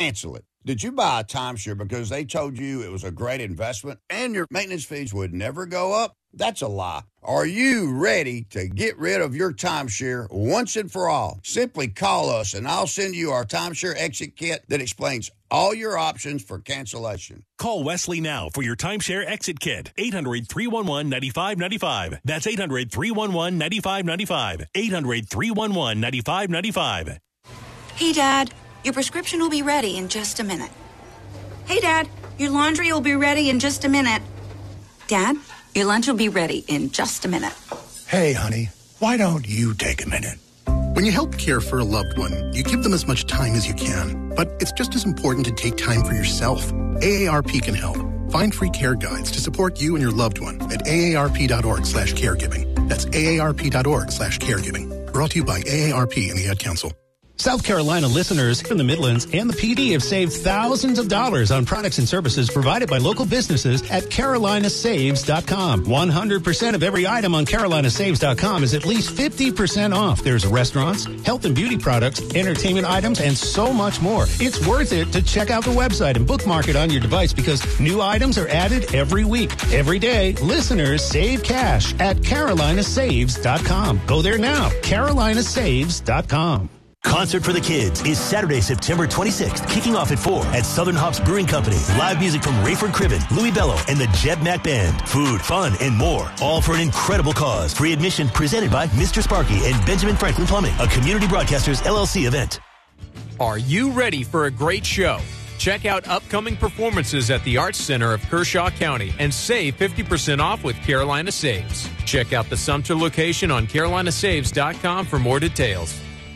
cancel it. Did you buy a timeshare because they told you it was a great investment and your maintenance fees would never go up? That's a lie. Are you ready to get rid of your timeshare once and for all? Simply call us and I'll send you our timeshare exit kit that explains all your options for cancellation. Call Wesley now for your timeshare exit kit. 800-311-9595. That's 800-311-9595. 800-311-9595. Hey, Dad, your prescription will be ready in just a minute. Hey, Dad, your laundry will be ready in just a minute. Dad, your lunch will be ready in just a minute. Hey, honey, why don't you take a minute? When you help care for a loved one, you give them as much time as you can. But it's just as important to take time for yourself. AARP can help. Find free care guides to support you and your loved one at aarp.org/caregiving. That's aarp.org/caregiving. Brought to you by AARP and the Ad Council. South Carolina listeners in the Midlands and the PD have saved thousands of dollars on products and services provided by local businesses at carolinasaves.com. 100% of every item on carolinasaves.com is at least 50% off. There's restaurants, health and beauty products, entertainment items, and so much more. It's worth it to check out the website and bookmark it on your device because new items are added every week. Every day, listeners save cash at carolinasaves.com. Go there now, carolinasaves.com. Concert for the Kids is Saturday, September 26th, kicking off at 4 at Southern Hops Brewing Company. Live music from Rayford Cribben, Louis Bello, and the Jeb Mack Band. Food, fun, and more. All for an incredible cause. Free admission presented by Mr. Sparky and Benjamin Franklin Plumbing, a Community Broadcasters LLC event. Are you ready for a great show? Check out upcoming performances at the Arts Center of Kershaw County and save 50% off with Carolina Saves. Check out the Sumter location on carolinasaves.com for more details.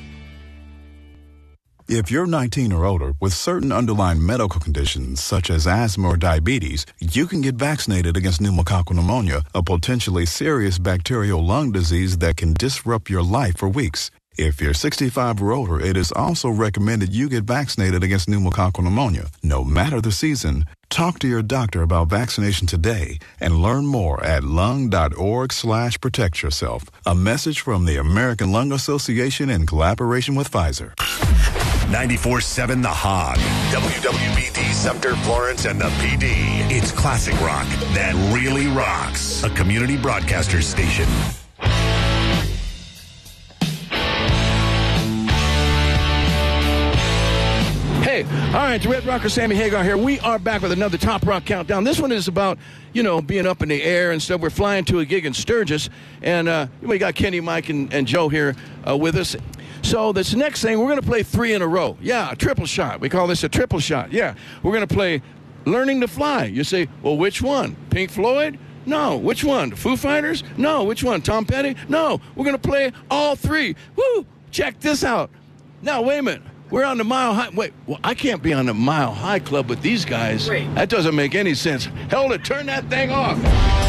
If you're 19 or older with certain underlying medical conditions such as asthma or diabetes, you can get vaccinated against pneumococcal pneumonia, a potentially serious bacterial lung disease that can disrupt your life for weeks. If you're 65 or older, it is also recommended you get vaccinated against pneumococcal pneumonia. No matter the season, talk to your doctor about vaccination today and learn more at lung.org/protect yourself. A message from the American Lung Association in collaboration with Pfizer. 94.7 The Hog. WWBD Sumter, Florence, and the PD. It's classic rock that really rocks. A community broadcaster station. Hey, all right, the Red Rocker Sammy Hagar here. We are back with another Top Rock Countdown. This one is about, being up in the air and stuff. We're flying to a gig in Sturgis, and we got Kenny, Mike, and Joe here with us. So this next thing, we're going to play 3 in a row. Yeah, a triple shot. We call this a triple shot. Yeah, we're going to play Learning to Fly. You say, well, which one? Pink Floyd? No. Which one? Foo Fighters? No. Which one? Tom Petty? No. We're going to play all 3. Woo! Check this out. Now, wait a minute. We're on the Mile High. Wait, well, I can't be on the Mile High Club with these guys. Wait. That doesn't make any sense. Hell, to turn that thing off.